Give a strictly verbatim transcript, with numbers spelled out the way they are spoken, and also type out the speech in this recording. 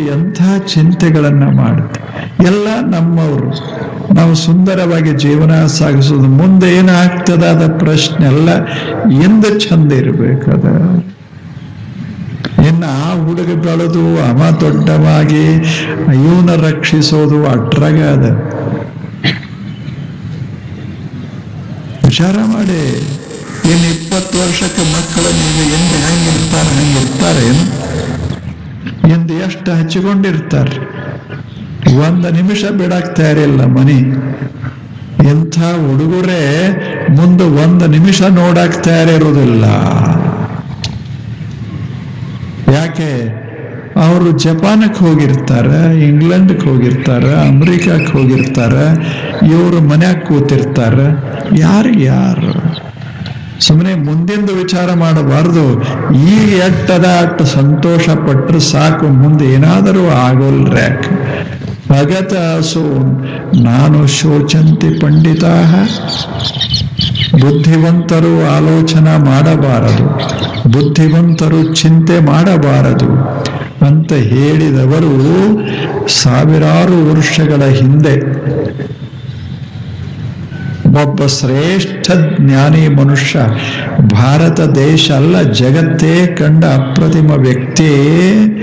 ಎಂಥ ಚಿಂತೆಗಳನ್ನ ಮಾಡುತ್ತೆ. ಎಲ್ಲ ನಮ್ಮವರು, ನಾವು ಸುಂದರವಾಗಿ ಜೀವನ ಸಾಗಿಸೋದು. ಮುಂದೆ ಏನಾಗ್ತದ ಅದ ಪ್ರಶ್ನೆ ಎಲ್ಲ ಎಂದ ಚಂದ ಇರ್ಬೇಕದ. ಇನ್ನು ಆ ಹುಡುಗ ಬೆಳೆದು ಅವ ದೊಡ್ಡವಾಗಿ ಇವನ ರಕ್ಷಿಸೋದು ಅಟ್ರಾಗ ಅದ. ವಿಚಾರ ಮಾಡಿ, ಇನ್ನು ಇಪ್ಪತ್ತು ವರ್ಷಕ್ಕೆ ಮಕ್ಕಳು ನೀವು ಎಂದು ಹೆಂಗಿರ್ತಾರೆ ಹಂಗಿರ್ತಾರೆ, ಎಂದು ಎಷ್ಟು ಹಚ್ಚಿಕೊಂಡಿರ್ತಾರೆ. ಒಂದು ನಿಮಿಷ ಬಿಡಕ್ ತಯಾರಿಲ್ಲ ಮನಿ. ಇಂಥ ಹುಡುಗರೇ ಮುಂದೆ ಒಂದು ನಿಮಿಷ ನೋಡಕ್ ತಯಾರಿರುವುದಿಲ್ಲ. ಯಾಕೆ? ಅವರು ಜಪಾನಕ್ಕೆ ಹೋಗಿರ್ತಾರೆ, ಇಂಗ್ಲೆಂಡ್ಗೆ ಹೋಗಿರ್ತಾರೆ, ಅಮೆರಿಕಕ್ಕೆ ಹೋಗಿರ್ತಾರೆ, ಇವರು ಮನ್ಯಾಗ ಕೂತಿರ್ತಾರೆ. ಯಾರು ಯಾರು ಸುಮ್ಮನೆ ಮುಂದಿಂದು ವಿಚಾರ ಮಾಡಬಾರ್ದು. ಈಗ ಎಟ್ಟದ ಅಟ್ಟು ಸಂತೋಷ ಪಟ್ಟರೆ ಸಾಕು, ಮುಂದೆ ಏನಾದರೂ ಆಗೋಲ್ರ್ಯಾಕ. ಭಗತ ಸೋ ನಾನು ಶೋಚಂತಿ ಪಂಡಿತಾ. ಬುದ್ಧಿವಂತರು ಆಲೋಚನೆ ಮಾಡಬಾರದು, ಬುದ್ಧಿವಂತರು ಚಿಂತೆ ಮಾಡಬಾರದು ಅಂತ ಹೇಳಿದವರು ಸಾವಿರಾರು ವರ್ಷಗಳ ಹಿಂದೆ ಒಬ್ಬ ಶ್ರೇಷ್ಠ ಜ್ಞಾನಿ ಮನುಷ್ಯ, ಭಾರತ ದೇಶ ಅಲ್ಲ ಜಗತ್ತೇ ಕಂಡ ಅಪ್ರತಿಮ ವ್ಯಕ್ತಿ